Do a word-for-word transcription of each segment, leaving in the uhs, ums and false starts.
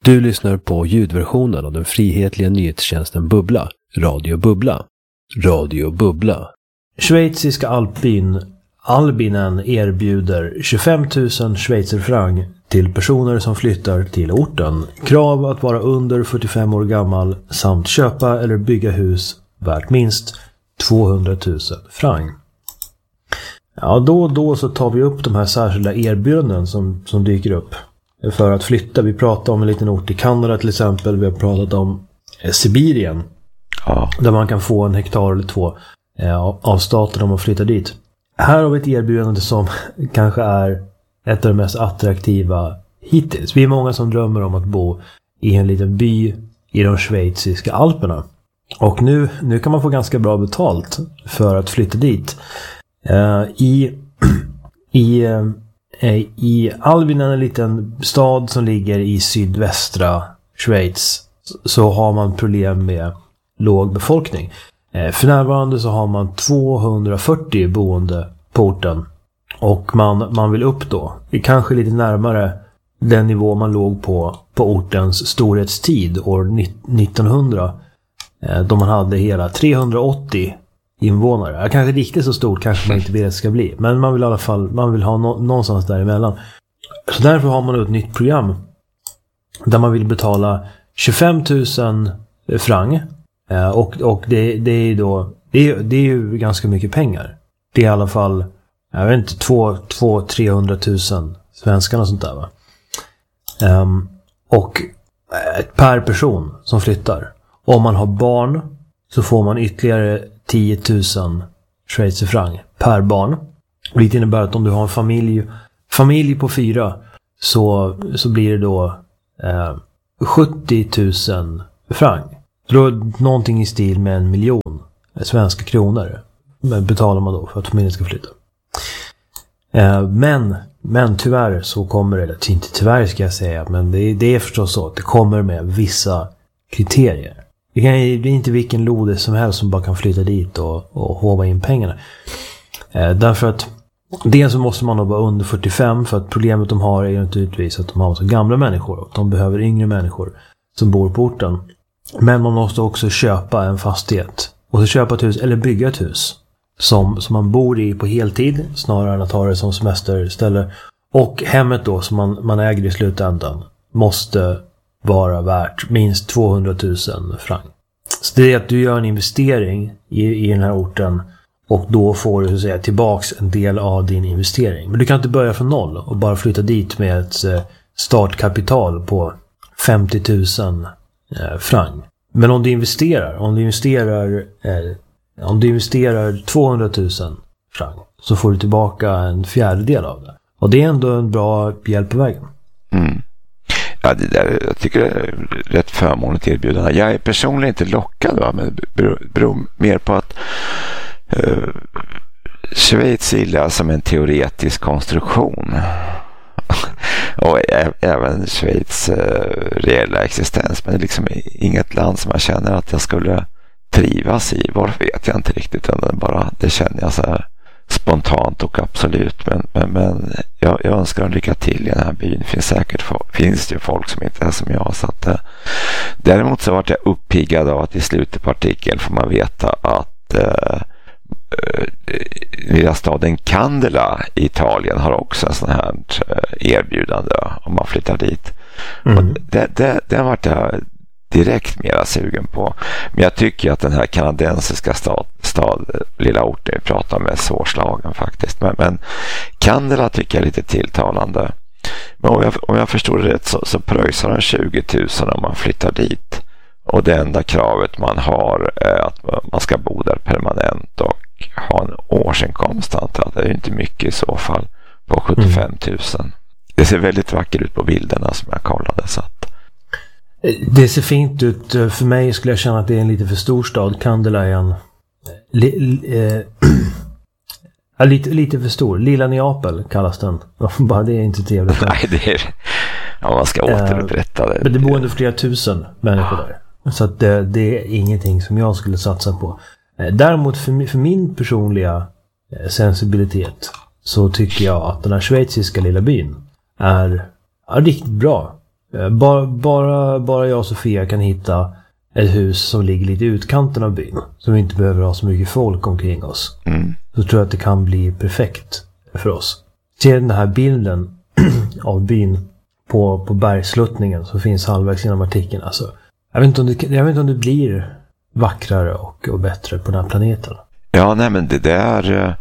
Du lyssnar på ljudversionen av den frihetliga nyhetstjänsten Bubbla, Radio Bubbla. Radio Bubbla. Schweiziska alpbyn Albinen erbjuder tjugofem tusen schweizerfranc till personer som flyttar till orten. Krav att vara under fyrtiofem år gammal samt köpa eller bygga hus värt minst tvåhundratusen franc. Ja, då och då så tar vi upp de här särskilda erbjudanden som, som dyker upp för att flytta. Vi pratar om en liten ort i Kanada till exempel. Vi har pratat om eh, Sibirien. Ja. Där man kan få en hektar eller två eh, av staten om man flyttar dit. Här har vi ett erbjudande som kanske är ett av de mest attraktiva hittills. Vi är många som drömmer om att bo i en liten by i de schweiziska alperna. Och nu, nu kan man få ganska bra betalt för att flytta dit. Uh, I i, uh, i Albinen, en liten stad som ligger i sydvästra Schweiz, så har man problem med låg befolkning. Uh, för närvarande så har man tvåhundrafyrtio boende på orten. Och man, man vill upp då. Det är kanske lite närmare den nivå man låg på på ortens storhetstid år nittonhundra. Uh, då man hade hela trehundraåttio invånare. Ja, kanske riktigt så stort kanske man inte vill att det ska bli. Men man vill i alla fall, man vill ha no- någonstans däremellan. Så därför har man ett nytt program där man vill betala tjugofem tusen franc. Eh, och och det, det är då det är, det är ju ganska mycket pengar. Det är i alla fall, jag vet inte, två till trehundratusen svenskarna och sånt där, va? Um, och eh, per person som flyttar. Om man har barn så får man ytterligare tio tusen schweizerfranc per barn. Vilket innebär att om du har en familj familj på fyra så, så blir det då eh, sjuttio tusen franc. Då är någonting i stil med en miljon svenska kronor betalar man då för att familjen ska flytta. Eh, men, men tyvärr så kommer det, eller inte tyvärr ska jag säga, men det, det är förstås så att det kommer med vissa kriterier. Det är inte vilken lode som helst som bara kan flytta dit och, och hova in pengarna. Eh, därför att dels så måste man nog vara under fyrtiofem, för att problemet de har är ju naturligtvis att de har så gamla människor och de behöver yngre människor som bor på orten. Men man måste också köpa en fastighet och så köpa ett hus eller bygga ett hus som, som man bor i på heltid snarare än att ha det som semesterställe. Och hemmet då som man, man äger i slutändan måste vara värt minst tvåhundratusen franc. Så det är att du gör en investering i, i den här orten och då får du så att säga tillbaks en del av din investering. Men du kan inte börja från noll och bara flytta dit med ett startkapital på femtio tusen eh, franc. Men om du investerar, om du investerar eh, om du investerar tvåhundratusen franc så får du tillbaka en fjärdedel av det. Och det är ändå en bra hjälp på vägen. Mm. Ja, det där, jag tycker det är rätt förmånligt erbjudande. Jag är personligen inte lockad, va, men det beror, beror mer på att uh, Schweiz gillar som en teoretisk konstruktion. Och ä- även Schweiz uh, reella existens. Men det är liksom inget land som jag känner att jag skulle trivas i. Varför vet jag inte riktigt. Utan bara, det känner jag så här spontant och absolut, men, men, men jag, jag önskar en lycka till i den här byn. Det finns säkert finns det ju folk som inte är som jag, så att, eh, däremot så vart jag uppiggad av att i slutet på artikeln får man veta att eh, eh, lilla staden Candela i Italien har också en sån här erbjudande om man flyttar dit. Mm. Och det, det, det vart jag direkt mera sugen på. Men jag tycker att den här kanadensiska stad, stad lilla orten vi pratar med är svårslagen faktiskt. Men, men Candela tycker jag är lite tilltalande. Men om jag, om jag förstår det rätt så, så pröjsar den tjugo tusen om man flyttar dit. Och det enda kravet man har är att man ska bo där permanent och ha en årsinkomst. Det är inte mycket i så fall på sjuttiofem tusen. Mm. Det ser väldigt vackert ut på bilderna som jag kollade, så att det ser fint ut. För mig skulle jag känna att det är en lite för stor stad. Candela är en li, li, eh, ja, lite, lite för stor. Lilla Neapel kallas den. Bara det är inte trevligt. Nej, det är, ja, man ska återupprätta det. Men det bor ändå flera tusen människor där. Så att det, det är ingenting som jag skulle satsa på. Däremot för, för min personliga sensibilitet så tycker jag att den här schweiziska lilla byn är, är riktigt bra. Bara, bara, bara jag och Sofia kan hitta ett hus som ligger lite i utkanten av byn. Som vi inte behöver ha så mycket folk omkring oss. Mm. Så tror jag att det kan bli perfekt för oss. Se den här bilden av byn på, på bergsluttningen som finns halvvägs genom artikeln. Alltså, jag, vet inte om det, jag vet inte om det blir vackrare och, och bättre på den här planeten. Ja, nej men det där...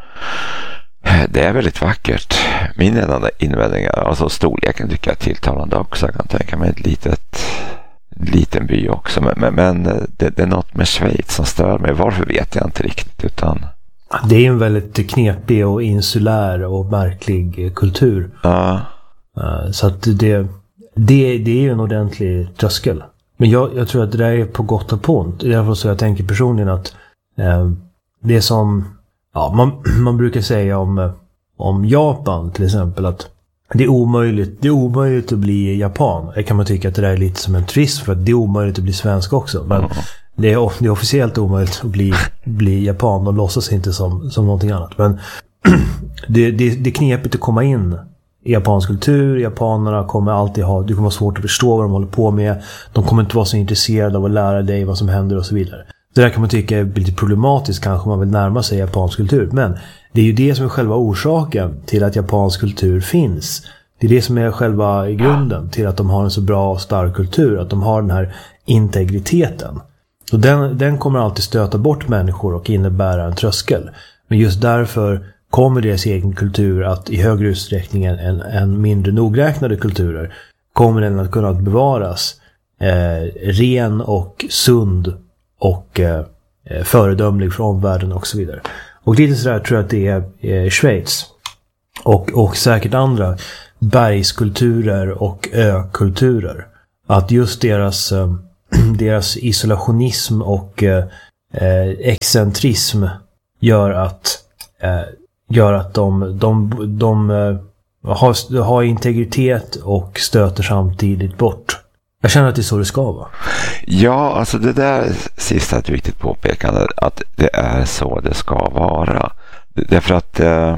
Det är väldigt vackert. Min enda invändning är, alltså storleken tycker jag är tilltalande också. Jag kan tänka mig ett litet, liten by också. Men, men, men det, det är något med Schweiz som stör mig. Varför vet jag inte riktigt. Utan... Det är en väldigt knepig och insulär och märklig kultur. Ja. Så att det, det, det är ju en ordentlig tröskel. Men jag, jag tror att det där är på gott och på ont. Det är därför så jag tänker personligen att eh, det som... Ja, man, man brukar säga om, om Japan till exempel att det är omöjligt, det är omöjligt att bli japan. Det kan man tycka att det där är lite som en twist för att det är omöjligt att bli svensk också. Men mm. det, är, det är officiellt omöjligt att bli, bli japan och låtsas inte som, som någonting annat. Men det, det, det är knepigt att komma in i japansk kultur. Japanerna kommer alltid ha, du kommer ha svårt att förstå vad de håller på med. De kommer inte vara så intresserade av att lära dig vad som händer och så vidare. Det där kan man tycka är lite problematiskt kanske om man vill närma sig japansk kultur. Men det är ju det som är själva orsaken till att japansk kultur finns. Det är det som är själva i grunden till att de har en så bra och stark kultur. Att de har den här integriteten. Och den, den kommer alltid stöta bort människor och innebära en tröskel. Men just därför kommer deras egen kultur att i högre utsträckning än, än mindre nogräknade kulturer kommer den att kunna bevaras eh, ren och sund och eh, föredömlig för omvärlden och så vidare. Och lite sådär tror jag att det är eh, Schweiz. Och, och säkert andra bergskulturer och ökulturer. Att just deras, eh, deras isolationism och eh, excentrism gör att, eh, gör att de, de, de eh, har, har integritet och stöter samtidigt bort. Jag känner att det är så det ska vara. Ja, alltså det där sista är ett viktigt påpekande, att det är så det ska vara. Därför att eh,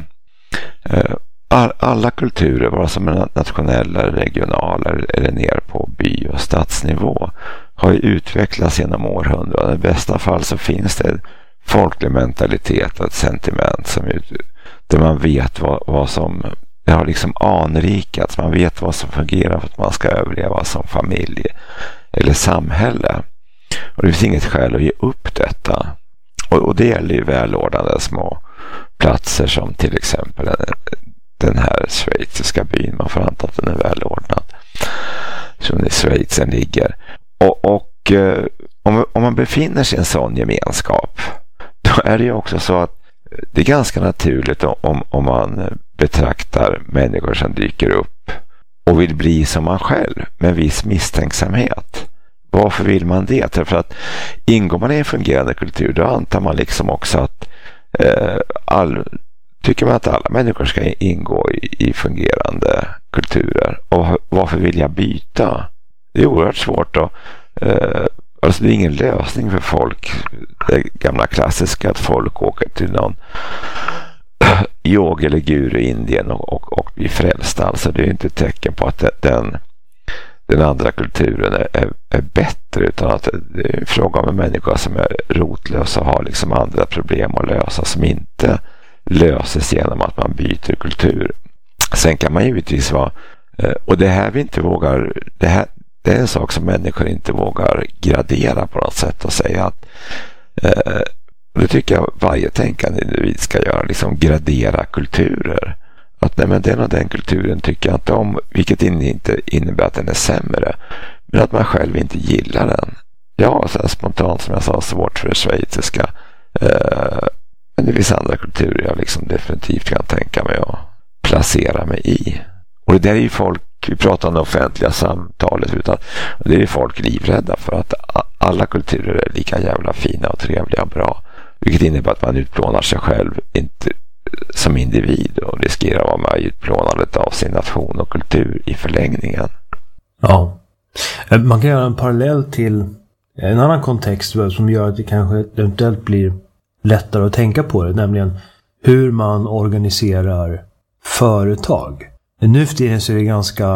alla kulturer, vare sig nationella, regionala eller ner på by- och stadsnivå, har ju utvecklats genom århundraden. I bästa fall så finns det folklig mentalitet och ett sentiment som ut, där man vet vad, vad som det har liksom anrikats. Man vet vad som fungerar för att man ska överleva som familj eller samhälle. Och det finns inget skäl att ge upp detta. Och, och det gäller ju välordnade små platser som till exempel den här schweiziska byn. Man får anta att den är välordnad. Som i Schweizen ligger. Och, och eh, om, om man befinner sig i en sån gemenskap, då är det ju också så att det är ganska naturligt om, om man betraktar människor som dyker upp och vill bli som man själv med viss misstänksamhet. Varför vill man det? Därför att ingår man i en fungerande kultur, då antar man liksom också att eh, all, tycker man att alla människor ska ingå i, i fungerande kulturer. Och varför vill jag byta? Det är oerhört svårt att eh, alltså det är ingen lösning för folk, det gamla klassiska att folk åker till någon yoga eller guru i Indien och, och, och blir frälsta. Alltså det är inte ett tecken på att den, den andra kulturen är, är, är bättre, utan att det är en fråga om en människa som är rotlös och har liksom andra problem att lösa som inte löses genom att man byter kultur. Sen kan man givetvis vara, och det här vi inte vågar, det här det är en sak som människor inte vågar gradera på något sätt och säga att eh, det tycker jag varje tänkande individ ska göra, liksom gradera kulturer. Att nej, men den och den kulturen tycker jag inte om, vilket inte innebär att den är sämre, men att man själv inte gillar den. Ja, så här spontant som jag sa, svårt för det schweiziska. Eh, men det finns andra kulturer jag liksom definitivt kan tänka mig att placera mig i. Och det där är ju folk, vi pratar om det offentliga samtalet, utan det är ju folk livrädda för att alla kulturer är lika jävla fina och trevliga och bra. Vilket innebär att man utplånar sig själv inte som individ och riskerar att vara med i utplånandet av sin nation och kultur i förlängningen. Ja. Man kan göra en parallell till en annan kontext som gör att det kanske eventuellt blir lättare att tänka på det, nämligen hur man organiserar företag. Nu för tiden så är det ganska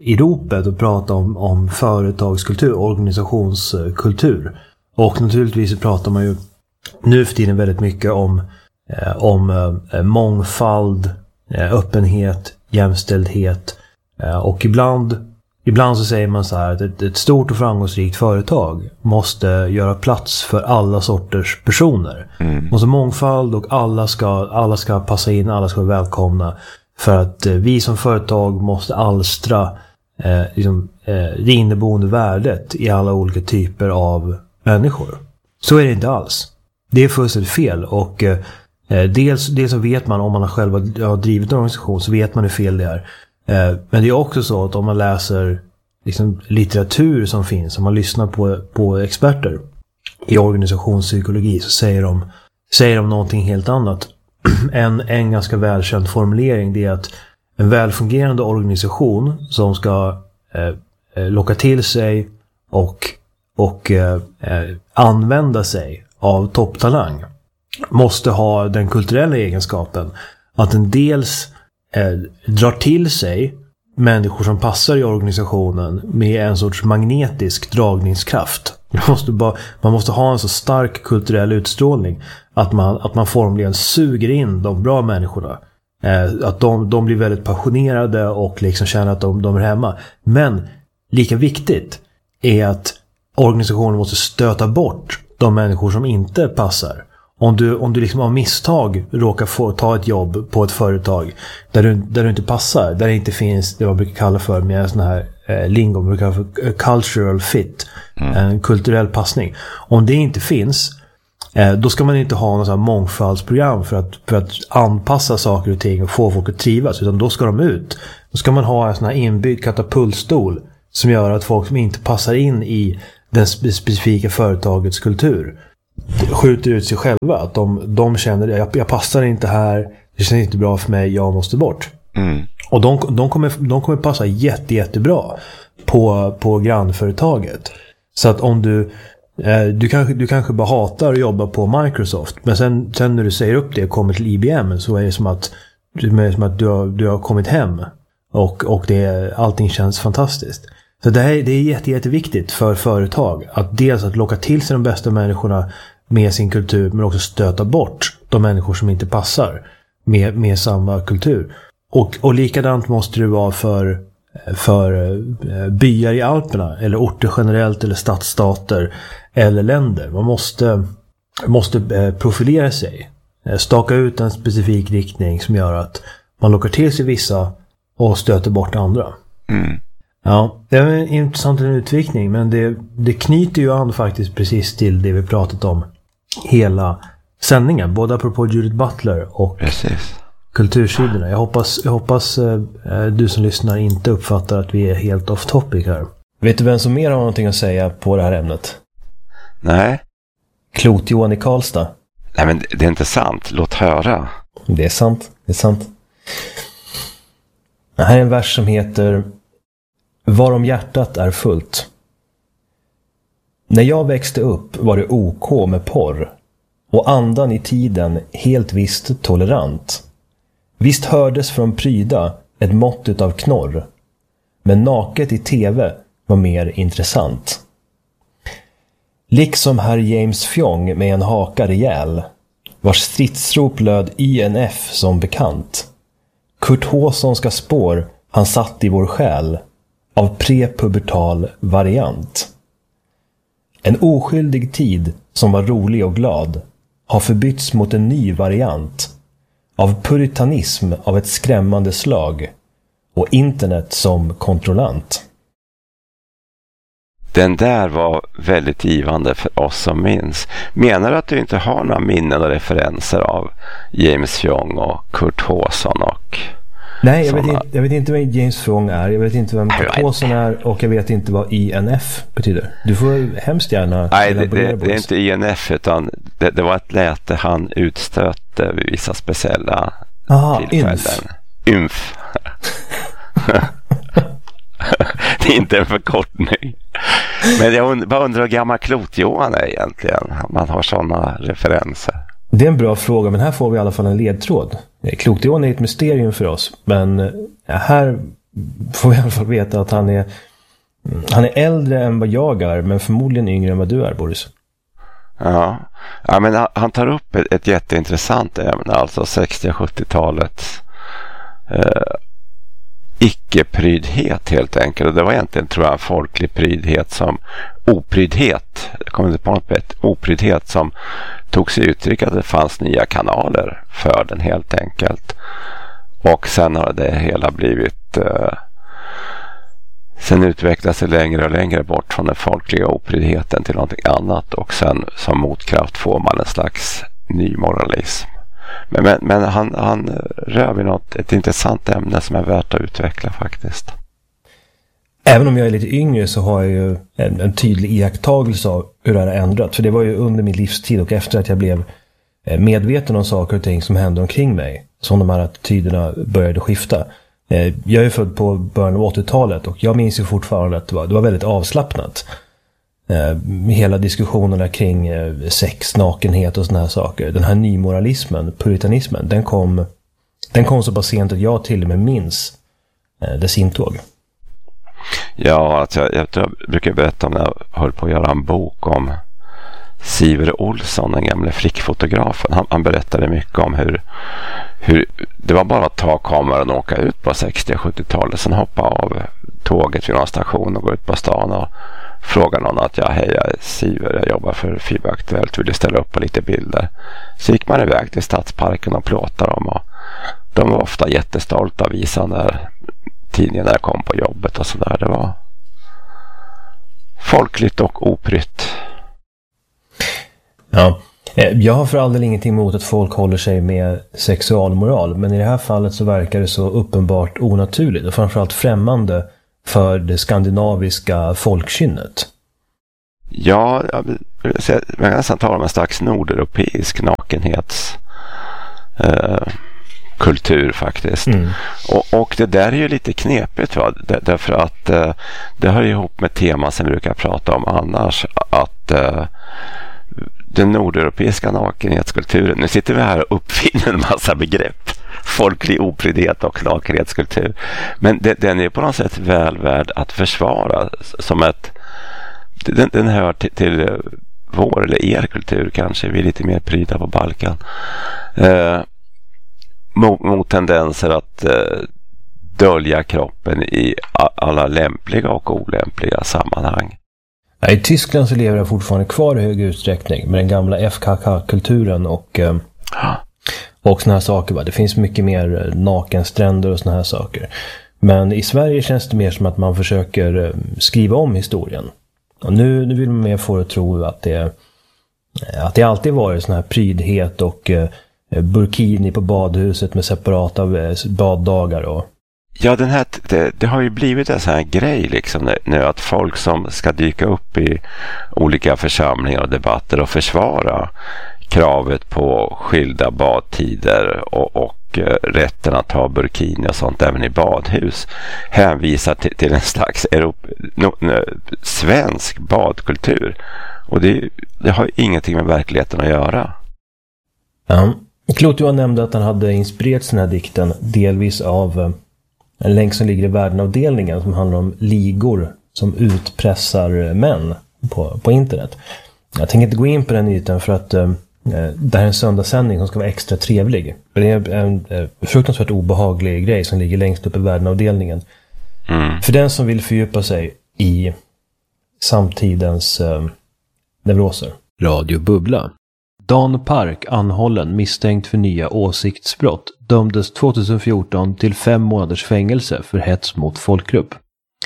i ropet och prata om, om företagskultur, organisationskultur. Och naturligtvis pratar man ju nu för tiden väldigt mycket om, eh, om eh, mångfald, eh, öppenhet, jämställdhet. Eh, och ibland, ibland så säger man så här att ett, ett stort och framgångsrikt företag måste göra plats för alla sorters personer. Mm. Och så mångfald och alla ska, alla ska passa in, alla ska vara välkomna. För att eh, vi som företag måste alstra eh, liksom, eh, det inneboende värdet i alla olika typer av människor. Så är det inte alls. Det är fullständigt fel. Och eh, dels, dels så vet man, om man har själv har drivit en organisation, så vet man hur fel det är. Eh, men det är också så att om man läser liksom, litteratur som finns, om man lyssnar på, på experter i organisationspsykologi, så säger de, säger de någonting helt annat. En, en ganska välkänd formulering, det är att en välfungerande organisation som ska eh, locka till sig och, och eh, använda sig av topptalang måste ha den kulturella egenskapen att den dels eh, drar till sig människor som passar i organisationen med en sorts magnetisk dragningskraft. Man måste, bara, man måste ha en så stark kulturell utstrålning att man, att man formligen suger in de bra människorna. Eh, att de, de blir väldigt passionerade och liksom känner att de, de är hemma. Men lika viktigt är att organisationen måste stöta bort de människor som inte passar. Om du, om du liksom av misstag råkar få ta ett jobb på ett företag där du, där du inte passar, där det inte finns det man brukar kalla för med sån här eh, lingo, man brukar kalla för cultural fit, mm. en kulturell passning. Om det inte finns, eh, då ska man inte ha något sån här mångfaldsprogram för att, för att anpassa saker och ting och få folk att trivas, utan då ska de ut. Då ska man ha en sån här inbyggd katapultstol som gör att folk som inte passar in i den specifika företagets kultur skjuter ut sig själva. Att de, de känner att jag, jag passar inte här, det känns inte bra för mig, jag måste bort. Mm. Och de, de, kommer, de kommer passa jätte, jättebra på, på grannföretaget. Så att om du eh, du, kanske, du kanske bara hatar att jobba på Microsoft, men sen, sen när du säger upp det och kommer till I B M, så är det som att, det är som att du, har, du har kommit hem och, och det, allting känns fantastiskt. Så det, här, det är jätte, jätteviktigt för företag att dels att locka till sig de bästa människorna med sin kultur, men också stöta bort de människor som inte passar med, med samma kultur. Och, och likadant måste det vara för, för byar i Alperna, eller orter generellt, eller stadsstater eller länder. Man måste, måste profilera sig, staka ut en specifik riktning som gör att man lockar till sig vissa och stöter bort andra. Mm. Ja, det är en intressant utvikning, men det, det knyter ju an faktiskt precis till det vi pratat om hela sändningen, både apropå Judith Butler och precis. Kultursidorna. Jag hoppas, jag hoppas eh, du som lyssnar inte uppfattar att vi är helt off topic här. Vet du vem som mer har någonting att säga på det här ämnet? Nej. Klot-Johan i Karlstad. Nej, men det är inte sant. Låt höra. Det är sant, det är sant. Det här är en vers som heter Varom hjärtat är fullt. När jag växte upp var det OK med porr, och andan i tiden helt visst tolerant. Visst hördes från pryda ett mått av knorr, men naket i tv var mer intressant. Liksom herr James Fjong med en haka rejäl, vars stridsrop löd I N F som bekant. Kurt Håssonska spår han satt i vår själ, av prepubertal variant. En oskyldig tid som var rolig och glad har förbytts mot en ny variant av puritanism av ett skrämmande slag och internet som kontrollant. Den där var väldigt givande för oss som minns. Menar du att du inte har några minnen och referenser av James Fjong och Kurt Håsson och... Nej, jag vet, inte, jag vet inte vem James Fjong är, jag vet inte vem Kurt Håsson är, och jag vet inte vad I N F betyder. Du får hemskt gärna... Nej, det, det, det är inte I N F, utan det, det var ett läte han utstötte vid vissa speciella Aha, tillfällen. Ymf. Ymf. Det är inte en förkortning. Men jag und- bara undrar hur gammal Klot-Johan är egentligen. Man har sådana referenser. Det är en bra fråga, men här får vi i alla fall en ledtråd. Klot-Johan är ett mysterium för oss, men här, får vi i alla fall veta att han är, han är äldre än vad jag är, men förmodligen yngre än vad du är, Boris. Ja, ja men han tar upp ett, ett jätteintressant ämne, alltså sextio- och sjuttiotalets eh, icke-prydhet helt enkelt. Och det var egentligen, tror jag, en folklig prydhet som oprydhet, jag kommer inte på något bättre, oprydhet som tog sig uttryck att det fanns nya kanaler för den helt enkelt. Och sen har det hela blivit eh, sen utvecklas det längre och längre bort från den folkliga oprydheten till någonting annat, och sen som motkraft får man en slags ny moralism. Men, men, men han, han rör vid något, ett intressant ämne som är värt att utveckla faktiskt. Även om jag är lite yngre så har jag ju en, en tydlig iakttagelse av hur det här har ändrat. För det var ju under min livstid och efter att jag blev medveten om saker och ting som hände omkring mig som de här attityderna började skifta. Jag är född på början av åttiotalet och jag minns ju fortfarande att det var, det var väldigt avslappnat. Hela diskussionerna kring sex, nakenhet och såna här saker. Den här nymoralismen, puritanismen, den kom, den kom så pass sent att jag till och med minns dess intåg. Ja, alltså jag, jag, jag brukar berätta om när jag höll på att göra en bok om Siver Olsson, den gamla flickfotografen. Han, han berättade mycket om hur, hur det var bara att ta kameran och åka ut på sextio- och sjuttiotalet, sen hoppa av tåget vid någon station och gå ut på stan och fråga någon att ja, hej, jag är Siver, jag jobbar för FIB Aktuellt, vill du ställa upp på lite bilder? Så gick man iväg till Stadsparken och plåtade dem, och de var ofta jättestolta att visa när tidningen där kom på jobbet och sådär. Det var folkligt och oprytt. Ja, jag har för all del ingenting emot att folk håller sig med sexualmoral, men i det här fallet så verkar det så uppenbart onaturligt och framförallt främmande för det skandinaviska folkkynnet. Ja, man kan nästan tala om en slags nordeuropeisk nakenhets eh, kultur faktiskt. Mm. Och, och det där är ju lite knepigt, va? Därför att eh, det hör ihop med teman som vi brukar prata om annars, att eh, den nordeuropeiska nakenhetskulturen, nu sitter vi här och uppfinner en massa begrepp, folklig oprydhet och nakenhetskultur, men det, den är på något sätt väl värd att försvara som ett, den, den hör till, till vår eller er kultur kanske, vi är lite mer pryda på Balkan, eh, mot, mot tendenser att eh, dölja kroppen i alla lämpliga och olämpliga sammanhang. I Tyskland så lever jag fortfarande kvar i hög utsträckning med den gamla F K K-kulturen och, och såna här saker. Va? Det finns mycket mer nakenstränder och såna här saker. Men i Sverige känns det mer som att man försöker skriva om historien. Och nu, nu vill man mer få att tro att det, att det alltid varit sån här prydhet och burkini på badhuset med separata baddagar och... Ja, den här, det, det har ju blivit en sån här grej liksom nu, att folk som ska dyka upp i olika församlingar och debatter och försvara kravet på skilda badtider och, och uh, rätten att ha burkini och sånt även i badhus hänvisar till, till en slags Europ, no, no, svensk badkultur, och det, det har ingenting med verkligheten att göra. Ja, Klotjohan nämnde att han hade inspirerat den här dikten delvis av en länk som ligger i värdenavdelningen som handlar om ligor som utpressar män på, på internet. Jag tänker inte gå in på den ytan för att eh, det här är en söndagssändning som ska vara extra trevlig. Det är en eh, fruktansvärt obehaglig grej som ligger längst upp i värdenavdelningen. Mm. För den som vill fördjupa sig i samtidens eh, neuroser. Radio Bubbla. Dan Park, anhållen misstänkt för nya åsiktsbrott, dömdes tjugohundrafjorton till fem månaders fängelse för hets mot folkgrupp.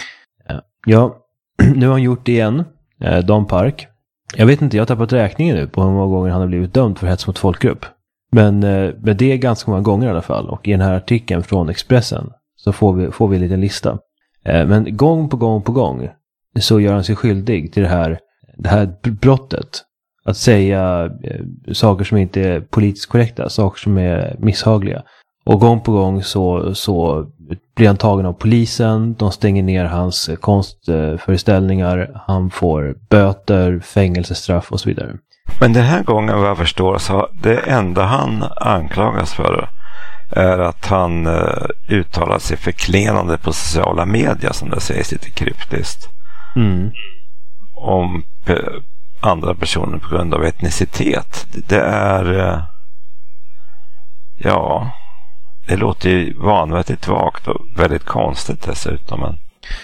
Ja, nu har han gjort det igen, Dan Park. Jag vet inte, jag har tappat räkningen nu på hur många gånger han har blivit dömd för hets mot folkgrupp. Men, men det är ganska många gånger i alla fall, och i den här artikeln från Expressen så får vi, får vi en liten lista. Men gång på gång på gång så gör han sig skyldig till det här, det här brottet. Att säga eh, saker som inte är politiskt korrekta, saker som är misshagliga. Och gång på gång så, så blir han tagen av polisen, de stänger ner hans konstföreställningar, han får böter, fängelsestraff och så vidare. Men den här gången, vad jag förstår, så det enda han anklagas för är att han uh, uttalar sig förklenande på sociala medier, som det sägs lite kryptiskt. Mm. Om pe- andra personer på grund av etnicitet. Det är uh, ja, det låter ju vanvettigt vagt och väldigt konstigt dessutom. Men...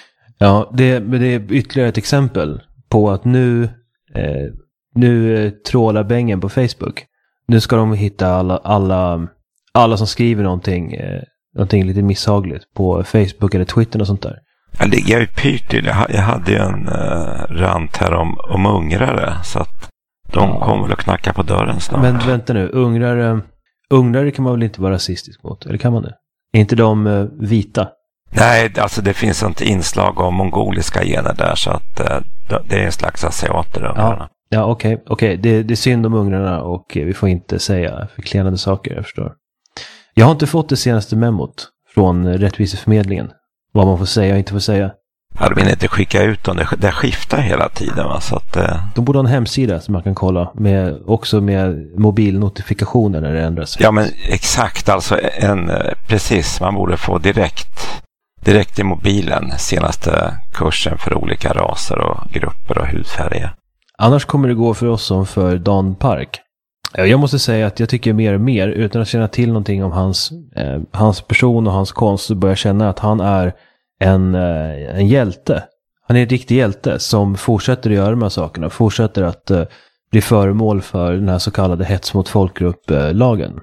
Ja, det, det är ytterligare ett exempel på att nu eh, nu eh, trålar bängen på Facebook. Nu ska de hitta alla, alla, alla som skriver någonting, eh, någonting lite misshagligt på Facebook eller Twitter och sånt där. Jag ligger ju pyrt till. Jag hade ju en uh, rant här om, om ungrare, så att de ja. kommer att knacka på dörren snart. Men vänta nu, ungrare, ungrare kan man väl inte vara rasistisk mot? Eller kan man det? Är inte de uh, vita? Nej, alltså det finns ett inslag av mongoliska gener där, så att uh, det är en slags asiater. Ja, ja okej. Okay, okay. det, det är synd om ungrarna och vi får inte säga förklenande saker, jag förstår. Jag har inte fått det senaste memot från Rättviseförmedlingen. Vad man får säga och inte får säga. Ja, de vill inte skicka ut dem. Det, det skiftar hela tiden. Va? Så att, eh... De borde ha en hemsida som man kan kolla. Med, också med mobilnotifikationer när det ändras. Ja, men exakt. Alltså en, precis. Man borde få direkt, direkt i mobilen senaste kursen för olika raser och grupper och hudfärger. Annars kommer det gå för oss som för Dan Park. Jag måste säga att jag tycker mer och mer, utan att känna till någonting om hans, eh, hans person och hans konst, så börjar jag känna att han är en, eh, en hjälte. Han är en riktig hjälte som fortsätter att göra de här sakerna. Fortsätter att eh, bli föremål för den här så kallade hets mot folkgrupp-lagen.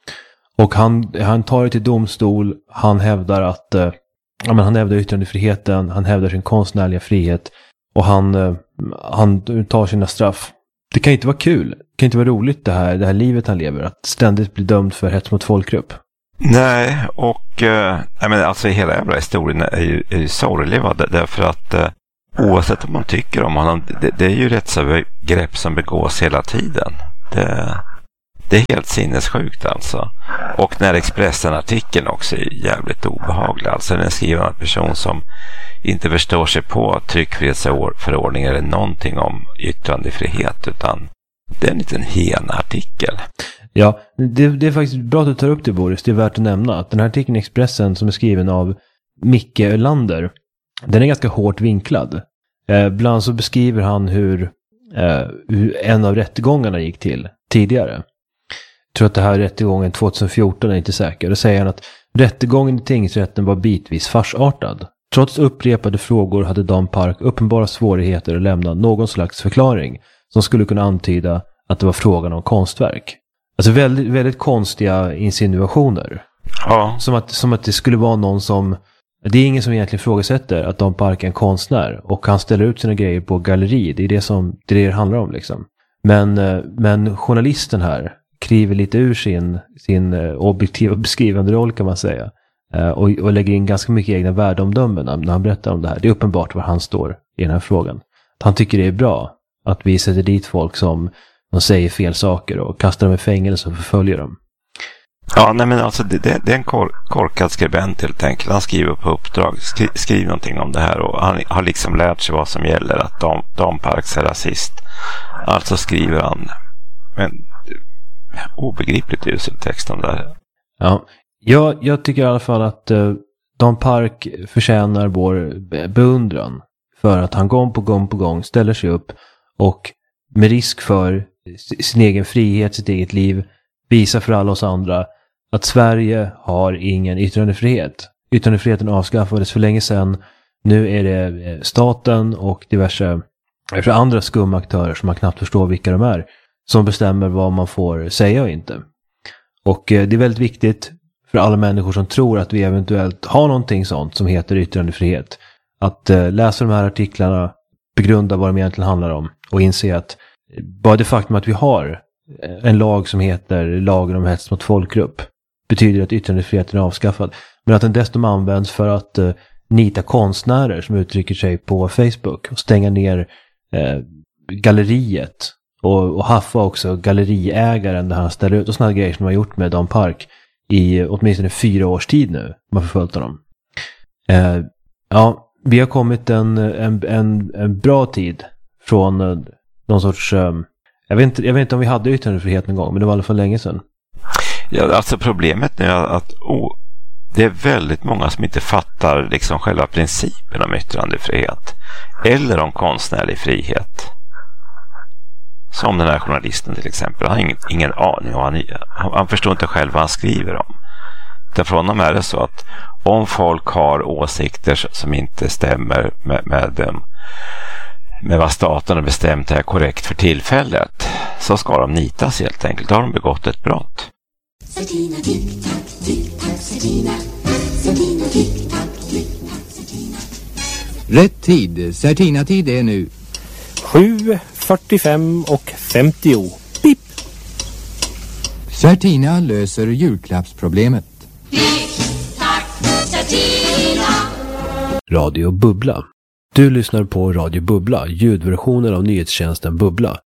Och han, han tar det till domstol. Han hävdar att eh, ja, men han hävdar yttrandefriheten. Han hävdar sin konstnärliga frihet. Och han, eh, han tar sina straff. Det kan inte vara kul. Det kan inte vara roligt det här, det här livet han lever. Att ständigt bli dömd för hets mot folkgrupp. Nej, och äh, jag menar, alltså hela jävla historien är ju, är ju sorglig. Därför att äh, oavsett om man tycker om honom, det, det är ju rättsövergrepp som begås hela tiden. Det, det är helt sinnessjukt alltså. Och när Expressen-artikeln också är jävligt obehaglig. Alltså den är skriven av en person som inte förstår sig på tryckfrihetsförordning eller någonting om yttrandefrihet, utan det är en liten hena-artikel. Ja, det, det är faktiskt bra att du tar upp det, Boris. Det är värt att nämna att den här artikeln i Expressen som är skriven av Micke Ölander, den är ganska hårt vinklad. Eh, bland annat så beskriver han hur, eh, hur en av rättegångarna gick till tidigare. Jag tror att det här är rättegången tjugohundrafjorton, är inte säker. Då säger han att rättegången i tingsrätten var bitvis farsartad. Trots upprepade frågor hade Dan Park uppenbara svårigheter att lämna någon slags förklaring som skulle kunna antyda att det var frågan om konstverk. Alltså väldigt, väldigt konstiga insinuationer. Ja. Som att, som att det skulle vara någon som... Det är ingen som egentligen ifrågasätter att Dan Park är en konstnär och han ställer ut sina grejer på galleri. Det är det som det, är det, det handlar om liksom. Men, men journalisten här kliver lite ur sin, sin objektiva beskrivande roll, kan man säga. Och, och lägger in ganska mycket egna värdeomdömen när han berättar om det här. Det är uppenbart var han står i den här frågan. Han tycker det är bra att vi sätter dit folk som de säger fel saker och kastar dem i fängelse och förföljer dem. Ja, nej men alltså det, det, det är en kor, korkad skribent helt enkelt. Han skriver på uppdrag, skri, skriver någonting om det här och han har liksom lärt sig vad som gäller, att Dan, Dan Parks är rasist. Alltså skriver han men obegripligt usel text om det här. Ja, jag, jag tycker i alla fall att uh, Dan Park förtjänar vår beundran för att han gång på gång på gång ställer sig upp och med risk för sin egen frihet, sitt eget liv, visar för alla oss andra att Sverige har ingen yttrandefrihet. Yttrandefriheten avskaffades för länge sedan. Nu är det staten och diverse för andra skumaktörer som man knappt förstår vilka de är som bestämmer vad man får säga och inte. Och det är väldigt viktigt för alla människor som tror att vi eventuellt har någonting sånt som heter yttrandefrihet att läsa de här artiklarna, begrunda vad de egentligen handlar om och inse att bara det faktum att vi har en lag som heter lagen om hets mot folkgrupp betyder att yttrandefriheten är avskaffad. Men att den dessutom används för att uh, nita konstnärer som uttrycker sig på Facebook och stänga ner uh, galleriet och, och haffa också galleriägaren där han ställer ut och sådana grejer som man har gjort med Dan Park i åtminstone fyra års tid nu. Man har förföljt honom. Uh, ja, vi har kommit en, en, en, en bra tid från uh, någon sorts... Um, Jag vet, inte, jag vet inte om vi hade yttrandefrihet någon gång, men det var i alla fall länge sedan. Ja, alltså problemet nu är att oh, det är väldigt många som inte fattar liksom själva principen om yttrandefrihet eller om konstnärlig frihet. Som den här journalisten till exempel. Han har ingen, ingen aning. Han, han, han förstår inte själv vad han skriver om. Därför honom är det så att om folk har åsikter som inte stämmer med, med, med vad staten har bestämt är korrekt för tillfället, så ska de nitas helt enkelt. Då har de begått ett brott. Certina, tick, tack, tick, tack, Certina. Certina, tick, tack, tick, tack, Certina. Rätt tid. Certina-tid är nu sju, fyrtiofem och femtio. Pip! Certina löser julklappsproblemet. Tick, tack, Certina. Radio Bubbla. Du lyssnar på Radio Bubbla, ljudversionen av nyhetstjänsten Bubbla.